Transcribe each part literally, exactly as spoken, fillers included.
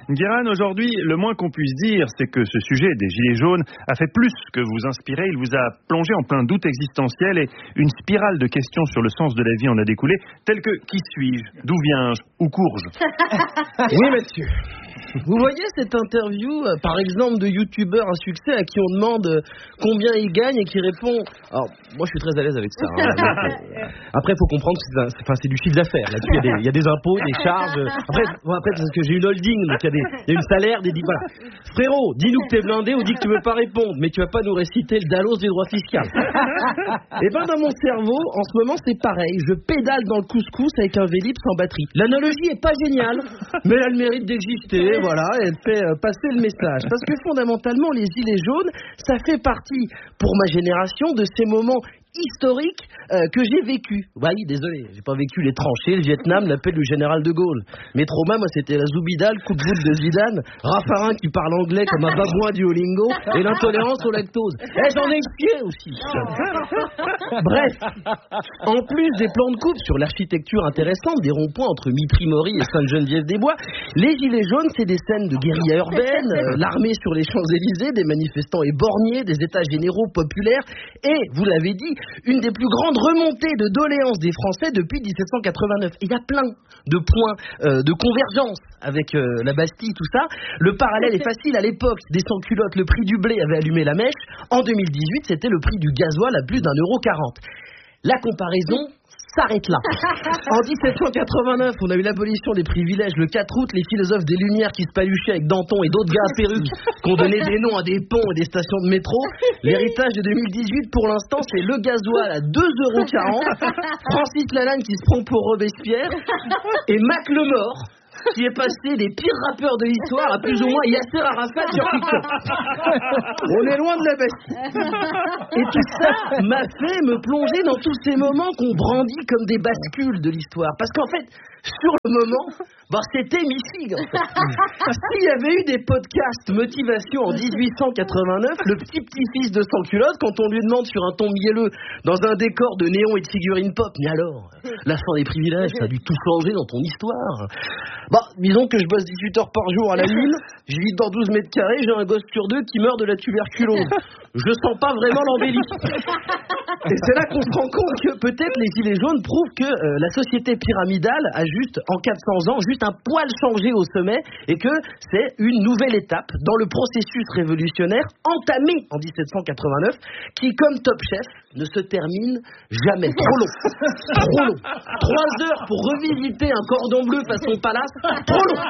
Guérin, aujourd'hui, le moins qu'on puisse dire, c'est que ce sujet des Gilets jaunes a fait plus que vous inspirer. Il vous a plongé en plein doute existentiel et une spirale de questions sur le sens de la vie en a découlé, telles que qui suis-je, d'où viens-je, où cours-je. Oui, monsieur. Vous voyez cette interview, euh, par exemple, de youtubeur à succès à qui on demande euh, combien il gagne et qui répond... Alors, moi, je suis très à l'aise avec ça. Hein, mais, euh, après, il faut comprendre que c'est, un, c'est, enfin, c'est du chiffre d'affaires. Là-dessus, il y a des, il y a des impôts, des charges. Euh, après, bon, après, parce que j'ai une holding, donc il y a des, il y a une salaire, des... Voilà. Frérot, dis-nous que t'es blindé ou dis que tu veux pas répondre, mais tu vas pas nous réciter le Dallos des droits fiscaux. Et ben, dans mon cerveau, en ce moment, c'est pareil. Je pédale dans le couscous avec un Vélib sans batterie. L'analogie est pas géniale, mais elle a le mérite d'exister. Voilà, elle fait euh, passer le message. Parce que fondamentalement, les Gilets jaunes, ça fait partie, pour ma génération, de ces moments historiques euh, que j'ai vécu. Oui, désolé, j'ai pas vécu les tranchées, le Vietnam, l'appel du général de Gaulle. Mes traumas, moi, c'était la Zoubida, le coup de boule de Zidane, Raffarin qui parle anglais comme un babouin du Duolingo, et l'intolérance au lactose. Eh, j'en ai pied aussi. Bref, en plus des plans de coupe sur l'architecture intéressante des ronds-points entre Mitry-Mory et Sainte-Geneviève-des-Bois, les Gilets jaunes, c'est des scènes de guérilla urbaine, euh, l'armée sur les Champs-Élysées, des manifestants éborgnés, des états généraux populaires, et, vous l'avez dit, une des plus grandes remontées de doléances des Français depuis dix-sept cent quatre-vingt-neuf. Et il y a plein de points euh, de convergence avec euh, la Bastille, tout ça. Le parallèle est facile. À l'époque, des sans-culottes, le prix du blé avait allumé la mèche. En deux mille dix-huit, c'était le prix du gasoil à plus d'un euro quarante. La comparaison s'arrête là. En dix-sept cent quatre-vingt-neuf, on a eu l'abolition des privilèges. Le quatre août, les philosophes des Lumières qui se paluchaient avec Danton et d'autres gars à perruques qui ont donné des noms à des ponts et des stations de métro. L'héritage de deux mille dix-huit, pour l'instant, c'est le gasoil à deux euros quarante, Francis Lalanne qui se prend pour Robespierre et Mac Lemort qui est passé des pires rappeurs de l'histoire à plus ou moins Yasser Arafat sur TikTok. On est loin de la Bastille. Et tout ça m'a fait me plonger dans tous ces moments qu'on brandit comme des bascules de l'histoire. Parce qu'en fait, sur le moment, bah, c'était mi-figue. En fait. S'il y avait eu des podcasts motivation en dix-huit cent quatre-vingt-neuf, le petit petit-fils de sans-culotte, quand on lui demande sur un ton mielleux, dans un décor de néon et de figurines pop, mais alors, la fin des privilèges, ça a dû tout changer dans ton histoire. Bah, disons que je bosse dix-huit heures par jour à la mine, je vis dans douze mètres carrés, j'ai un gosse sur deux qui meurt de la tuberculose. Je sens pas vraiment l'embellie. Et c'est là qu'on se rend compte que peut-être les Gilets jaunes prouvent que euh, la société pyramidale a juste, en quatre cents ans, juste un poil changé au sommet et que c'est une nouvelle étape dans le processus révolutionnaire entamé en dix-sept cent quatre-vingt-neuf qui, comme Top Chef, ne se termine jamais. Trop long. Trop long. Trois heures pour revisiter un cordon bleu façon palace. Trop long.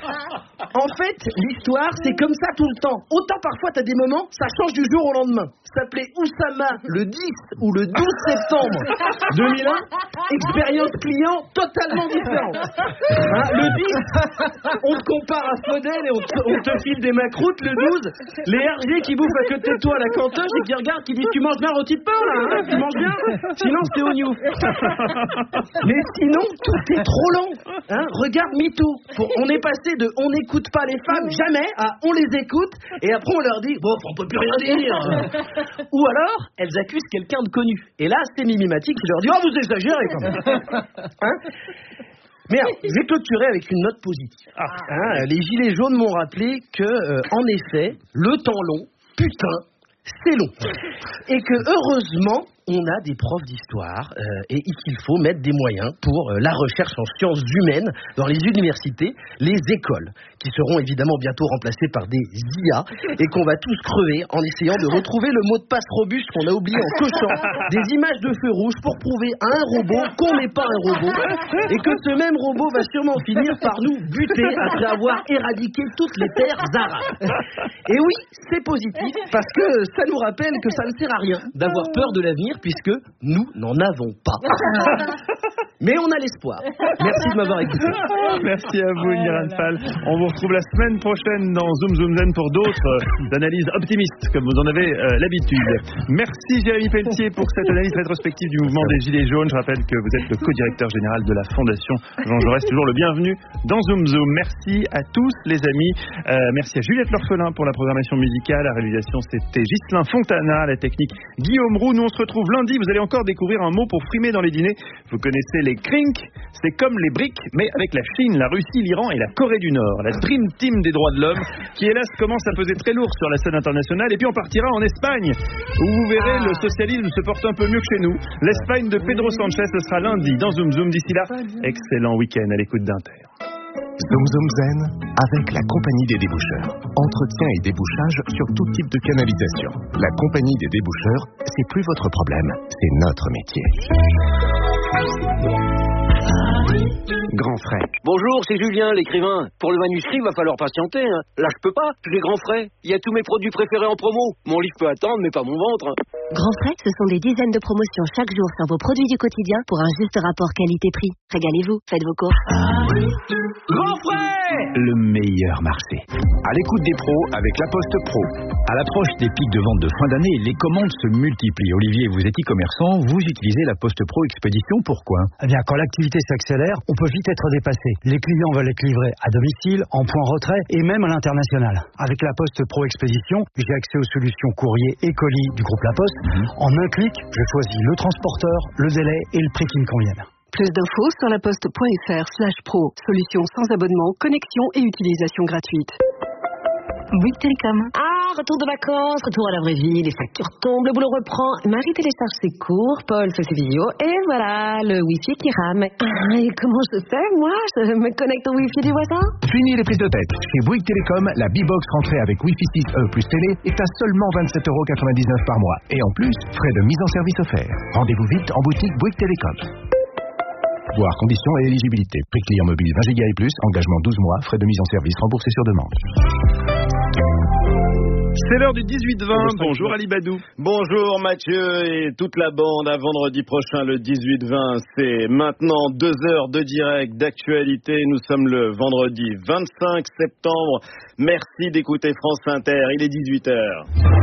En fait, l'histoire, c'est comme ça tout le temps. Autant parfois, t'as des moments, ça change du jour au lendemain. Ça s'appelait Oussama le dix ou le douze septembre deux mille un. Expérience client totalement différente. Hein, le dix, on te compare à Fodel et on te, on te file des macroutes. Le douze, les R G qui bouffent à côté de toi à la cantoche et qui regardent, qui disent tu manges bien rôti de pain là, hein, tu manges bien. Sinon c'est au new. Mais sinon tout est trop lent. Hein, regarde MeToo. On est passé de on n'écoute pas les femmes jamais à on les écoute et après on leur dit bon on peut plus rien dire. Ou alors elles accusent quelqu'un de connu. Et là c'est mimématique qui leur dit oh vous exagérez quand même. Hein? Mais alors, je vais clôturer avec une note positive. Ah. Hein, les Gilets jaunes m'ont rappelé que, euh, en effet, le temps long, putain, c'est long. Et que, heureusement, on a des profs d'histoire euh, et qu'il faut mettre des moyens pour euh, la recherche en sciences humaines dans les universités, les écoles, qui seront évidemment bientôt remplacées par des I A et qu'on va tous crever en essayant de retrouver le mot de passe robuste qu'on a oublié en cochant des images de feu rouge pour prouver à un robot qu'on n'est pas un robot et que ce même robot va sûrement finir par nous buter après avoir éradiqué toutes les terres arabes. Et oui, c'est positif parce que ça nous rappelle que ça ne sert à rien d'avoir peur de l'avenir puisque nous n'en avons pas. Mais on a l'espoir. Merci de m'avoir écouté. Merci à vous, Guérin Fall. On vous retrouve la semaine prochaine dans Zoom Zoom Zen pour d'autres euh, analyses optimistes, comme vous en avez euh, l'habitude. Merci Jérémy Pelletier pour cette analyse rétrospective du mouvement des Gilets jaunes. Je rappelle que vous êtes le co-directeur général de la Fondation Jean Jaurès, toujours le bienvenu dans Zoom Zoom. Merci à tous les amis. Euh, merci à Juliette L'Orphelin pour la programmation musicale. La réalisation, c'était Ghislain Fontana. La technique, Guillaume Roux. Nous, on se retrouve lundi, vous allez encore découvrir un mot pour frimer dans les dîners. Vous connaissez les krinks, c'est comme les briques, mais avec la Chine, la Russie, l'Iran et la Corée du Nord. La Dream Team des droits de l'homme, qui hélas commence à peser très lourd sur la scène internationale. Et puis on partira en Espagne, où vous verrez le socialisme se porte un peu mieux que chez nous. L'Espagne de Pedro Sanchez, ce sera lundi dans Zoom Zoom. D'ici là, excellent week-end à l'écoute d'Inter. Zoom Zoom Zen avec la Compagnie des déboucheurs. Entretien et débouchage sur tout type de canalisation. La Compagnie des déboucheurs, c'est plus votre problème, c'est notre métier. Grand frais. Bonjour, c'est Julien, l'écrivain. Pour le manuscrit, il va falloir patienter. Hein. Là, je peux pas. J'ai Grand frais. Il y a tous mes produits préférés en promo. Mon livre peut attendre, mais pas mon ventre. Grand frais, ce sont des dizaines de promotions chaque jour sur vos produits du quotidien pour un juste rapport qualité-prix. Régalez-vous, faites vos courses. Grand frais, le meilleur marché. À l'écoute des pros avec la Poste Pro. À l'approche des pics de vente de fin d'année, les commandes se multiplient. Olivier, vous êtes e-commerçant, vous utilisez la Poste Pro Expédition, pourquoi ? Eh bien, quand l'activité s'accélère, on peut vite être dépassé. Les clients veulent être livrés à domicile, en point retrait et même à l'international. Avec la Poste Pro Expédition, j'ai accès aux solutions courrier et colis du groupe La Poste. Mmh. En un clic, je choisis le transporteur, le délai et le prix qui me conviennent. Plus d'infos sur laposte.fr slash pro. Solution sans abonnement, connexion et utilisation gratuite. Bouygues Télécom. Ah, retour de vacances, retour à la vraie vie, les factures tombent, le boulot reprend. Marie télécharge ses cours, Paul fait ses vidéos, et voilà, le Wi-Fi qui rame. Ah, et comment je fais, moi? Je me connecte au Wi-Fi du voisin? Fini les prises de tête. Chez Bouygues Télécom, la B-Box rentrée avec Wi-Fi six E plus télé est à seulement vingt-sept euros quatre-vingt-dix-neuf par mois. Et en plus, frais de mise en service offerts. Rendez-vous vite en boutique Bouygues Télécom. Voir conditions et éligibilité. Prix client mobile vingt giga et plus, engagement douze mois, frais de mise en service remboursés sur demande. C'est l'heure du dix-huit vingt. Bonjour Ali Badou. Bonjour Mathieu et toute la bande. À vendredi prochain, le dix-huit vingt. C'est maintenant deux heures de direct d'actualité. Nous sommes le vendredi vingt-cinq septembre. Merci d'écouter France Inter. Il est dix-huit heures.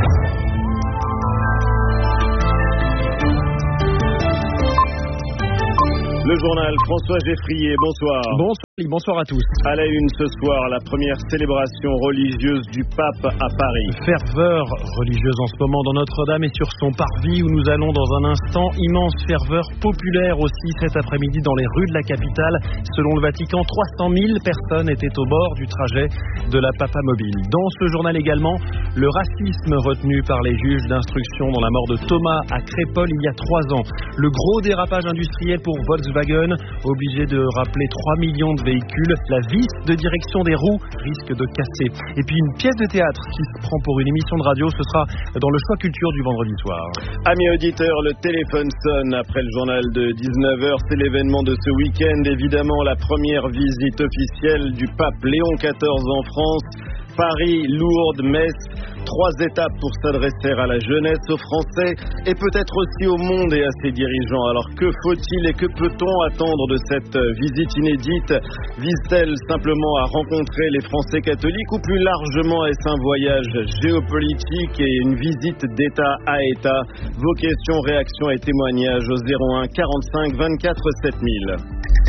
Le journal, François Geffrier, bonsoir. Bonsoir, bonsoir à tous. À la une ce soir, la première célébration religieuse du pape à Paris. Ferveur religieuse en ce moment dans Notre-Dame et sur son parvis où nous allons dans un instant. Immense ferveur populaire aussi cet après-midi dans les rues de la capitale. Selon le Vatican, trois cent mille personnes étaient au bord du trajet de la Papa Mobile. Dans ce journal également, le racisme retenu par les juges d'instruction dans la mort de Thomas à Crépol il y a trois ans. Le gros dérapage industriel pour Volkswagen. Obligé de rappeler trois millions de véhicules. La vis de direction des roues risque de casser. Et puis une pièce de théâtre qui se prend pour une émission de radio, ce sera dans le choix culture du vendredi soir. Amis auditeurs, le téléphone sonne après le journal de dix-neuf heures. C'est l'événement de ce week-end. Évidemment, la première visite officielle du pape Léon quatorze en France. Paris, Lourdes, Metz, trois étapes pour s'adresser à la jeunesse, aux Français et peut-être aussi au monde et à ses dirigeants. Alors que faut-il et que peut-on attendre de cette visite inédite? Vise-t-elle simplement à rencontrer les Français catholiques ou plus largement est-ce un voyage géopolitique et une visite d'État à État? Vos questions, réactions et témoignages au zéro un quarante-cinq vingt-quatre sept mille.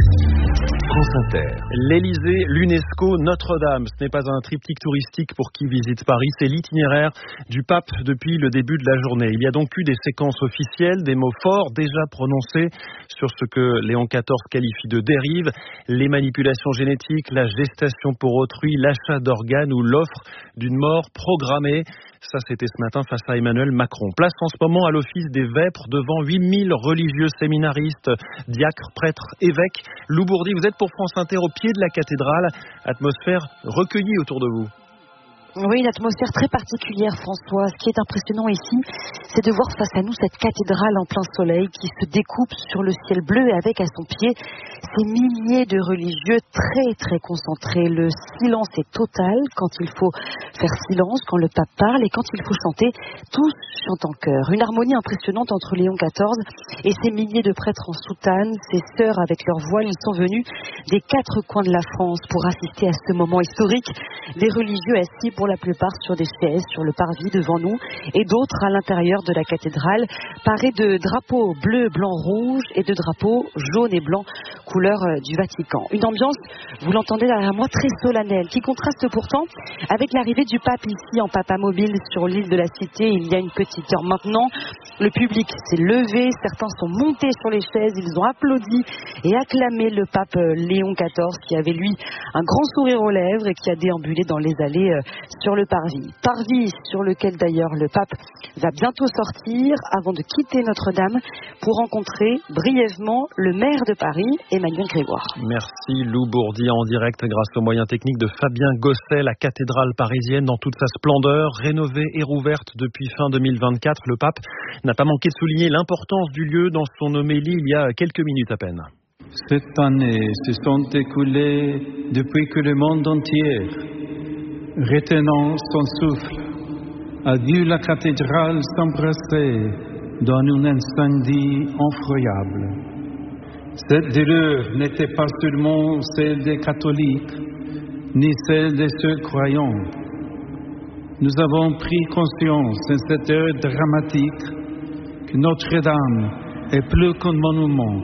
France Inter. L'Élysée, l'UNESCO, Notre-Dame. Ce n'est pas un triptyque touristique pour qui visite Paris, c'est l'itinéraire du pape depuis le début de la journée. Il y a donc eu des séquences officielles, des mots forts déjà prononcés sur ce que Léon quatorze qualifie de dérive, les manipulations génétiques, la gestation pour autrui, l'achat d'organes ou l'offre d'une mort programmée. Ça, c'était ce matin face à Emmanuel Macron. Place en ce moment à l'office des vêpres devant huit mille religieux séminaristes, diacres, prêtres, évêques. Lou Bourdi, vous êtes pour France Inter au pied de la cathédrale. Atmosphère recueillie autour de vous. Oui, une atmosphère très particulière, François. Ce qui est impressionnant ici, c'est de voir face à nous cette cathédrale en plein soleil qui se découpe sur le ciel bleu et avec à son pied ces milliers de religieux très très concentrés. Le silence est total quand il faut faire silence, quand le pape parle et quand il faut chanter, tous chantent en chœur. Une harmonie impressionnante entre Léon quatorze et ces milliers de prêtres en soutane, ces sœurs avec leurs voiles. Ils sont venus des quatre coins de la France pour assister à ce moment historique. Des religieux assis pour la plupart sur des chaises, sur le parvis devant nous, et d'autres à l'intérieur de la cathédrale, parés de drapeaux bleu, blanc, rouge et de drapeaux jaune et blanc couleurs du Vatican. Une ambiance, vous l'entendez derrière moi, très solennelle, qui contraste pourtant avec l'arrivée du pape ici en papamobile sur l'île de la Cité il y a une petite heure maintenant. Le public s'est levé, certains sont montés sur les chaises, ils ont applaudi et acclamé le pape Léon quatorze qui avait lui un grand sourire aux lèvres et qui a déambulé dans les allées sur le parvis. Parvis sur lequel d'ailleurs le pape va bientôt sortir avant de quitter Notre-Dame pour rencontrer brièvement le maire de Paris, Emmanuel Grégoire. Merci Lou Bourdi en direct grâce aux moyens techniques de Fabien Gosset. La cathédrale parisienne dans toute sa splendeur, rénovée et rouverte depuis fin deux mille vingt-quatre. Le pape n'a pas manqué de souligner l'importance du lieu dans son homélie il y a quelques minutes à peine. Cette année se sont écoulées depuis que le monde entier, retenant son souffle, a vu la cathédrale s'embrasser dans un incendie effroyable. Cette douleur n'était pas seulement celle des catholiques, ni celle de ceux croyants. Nous avons pris conscience en cette heure dramatique que Notre-Dame est plus qu'un monument.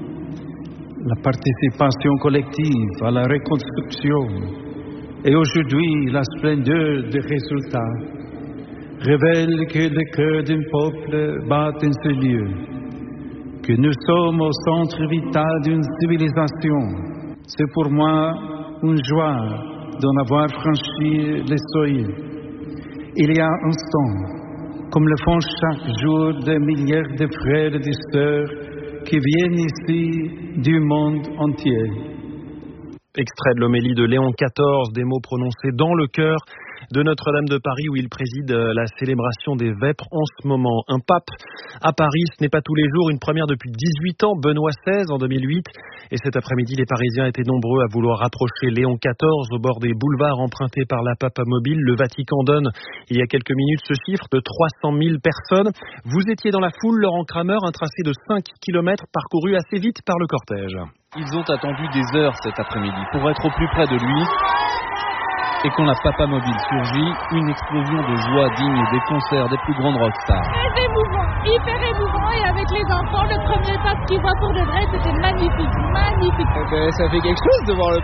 La participation collective à la reconstruction et aujourd'hui la splendeur des résultats révèle que le cœur d'un peuple bat en ce lieu, que nous sommes au centre vital d'une civilisation. C'est pour moi une joie d'en avoir franchi les seuils. Il y a un instant, comme le font chaque jour des milliers de frères et de sœurs qui viennent ici du monde entier. Extrait de l'homélie de Léon quatorze, des mots prononcés dans le cœur de Notre-Dame de Paris où il préside la célébration des vêpres en ce moment. Un pape à Paris, ce n'est pas tous les jours, une première depuis dix-huit ans, Benoît seize en deux mille huit. Et cet après-midi, les Parisiens étaient nombreux à vouloir rapprocher Léon quatorze au bord des boulevards empruntés par la papamobile. Le Vatican donne il y a quelques minutes ce chiffre de trois cent mille personnes. Vous étiez dans la foule, Laurent Kramer, un tracé de cinq kilomètres parcouru assez vite par le cortège. Ils ont attendu des heures cet après-midi pour être au plus près de lui. Et quand la papamobile surgit, une explosion de joie digne des concerts des plus grandes rockstars. Très émouvant, hyper émouvant, et avec les enfants, le premier pape qu'ils voient pour de vrai, c'était magnifique, magnifique. Eh ben, ça fait quelque chose de voir le